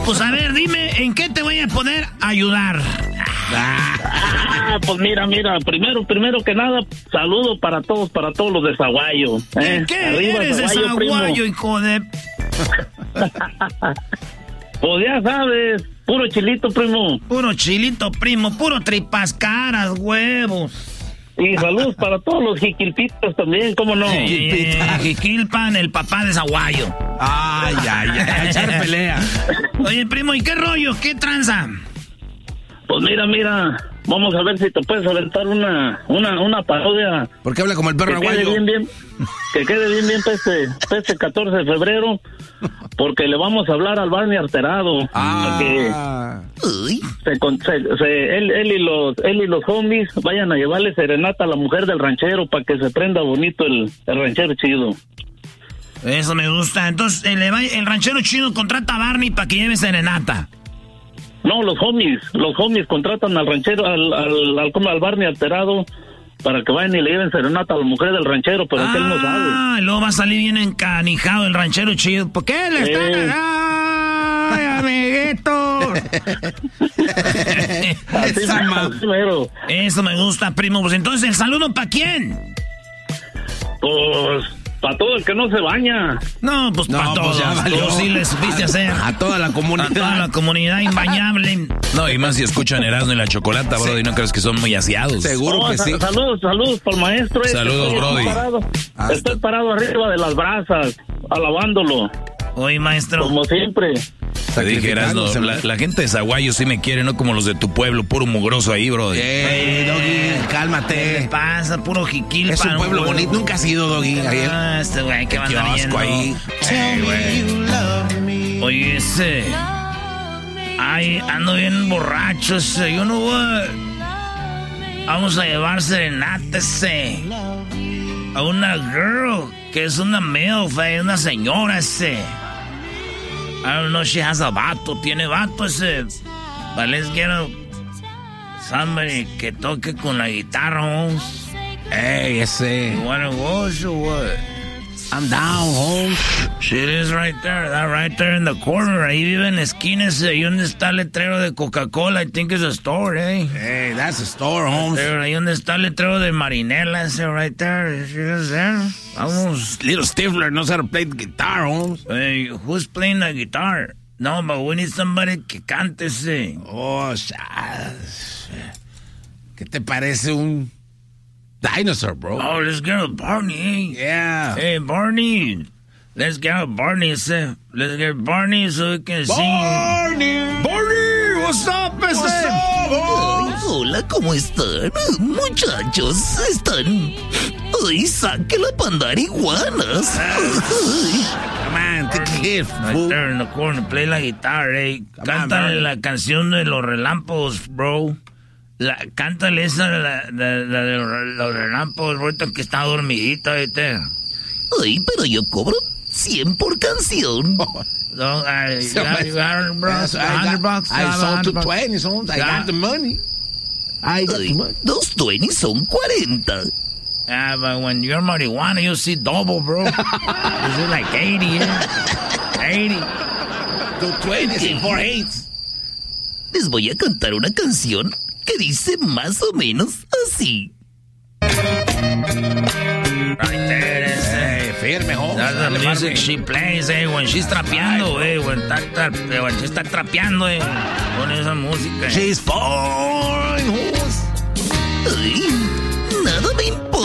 pues a ver, dime, ¿en qué te voy a poder ayudar? Pues mira, primero que nada, saludo para todos los de Zaguayo. ¿Qué Arriba, eres de Zaguayo, hijo de...? Pues ya sabes, puro chilito, primo. Puro chilito, primo, puro tripas caras, huevos. Y saludos para todos los jiquilpitas también, ¿cómo no? Jiquilpan, el papá de Zaguayo. Ay, echar pelea. Oye, primo, ¿y qué rollo? ¿Qué tranza? Pues mira, vamos a ver si te puedes aventar una parodia. ¿Por qué habla como el perro aguayo? Que quede bien para este 14 de febrero, porque le vamos a hablar al Barney Alterado. Él y los homies vayan a llevarle serenata a la mujer del ranchero para que se prenda bonito el ranchero chido. Eso me gusta. Entonces, el ranchero chido contrata a Barney para que lleve serenata. No, los homies contratan al ranchero, al Barney Alterado, para que vayan y le lleven serenata a la mujer del ranchero, pero que él no sabe. Ah, luego va a salir bien encanijado el ranchero chido. ¿Por qué le están... ¡Ay, amiguito! Eso me gusta, primo. Pues entonces, ¿el saludo para quién? Pues... para todo el que no se baña. No, pues para todos. Tú sí le supiste hacer. A toda la comunidad. A toda la comunidad imbañable. No, y más si escuchan Erasmo y la Chocolata, Brody, ¿no crees que son muy aseados? Seguro que sí. Saludos para el maestro. Saludos, Brody. Estoy parado arriba de las brasas, alabándolo. Oye, maestro. Como siempre. Te dije, Erasmo, la gente de Zaguayo sí me quiere, no como los de tu pueblo, puro mugroso ahí, Brody. Doggy, cálmate. ¿Qué te pasa? Puro jiquilpa. Es un pueblo bonito, nunca has ido, Doggy. Este güey, ¿qué va a andar viendo? Ahí. Oye, ay, ando bien borracho ese. Yo no voy. Vamos a llevar serenata a una girl que es una MILF, una señora I don't know, she has a vato, tiene vato ese. But let's get somebody que toque con la guitarra, Holmes. Hey, ese. You wanna go or what? I'm down, Holmes. Shit is right there, that right there in the corner. Ahí vive en la esquina ese. Ahí donde está el letrero de Coca-Cola. I think it's a store, eh. Hey, that's a store, Holmes. Ahí donde está el letrero de Marinela ese, right there. She is there. Vamos. Little Stifler knows how to play the guitar, Holmes. Hey, who's playing the guitar? No, but we need somebody que cante ese. Oh, ¿qué te parece un dinosaur, bro? Oh, let's get a Barney, eh? Yeah. Hey, Barney. Let's get a Barney, ese. Let's get Barney so we can sing. Barney, what's up, ese? Hola, ¿cómo están? Muchachos, están... ¡Ay, saque la pandarihuanas! Come on, take a hit, Right there in the corner, play la guitarra, eh. Cántale la canción de los relámpagos, bro. Cántale esa, la de los relámpagos, ahorita que está dormidita, ¿viste? Ay, pero yo cobro 100 por canción. No, I got $100 bucks. I sold 220, Holmes. I got the money. Ay, 220 son 40. Yeah, but when you're marijuana, you see double, bro. This is like 80, yeah? 80. 220 and 48. Les voy a cantar una canción que dice más o menos así. Right there, Hey, firme, Holmes. that's the music she plays, eh, when she's trapeando, eh, when she está trapeando, con esa música. She's fine, Holmes. Ay,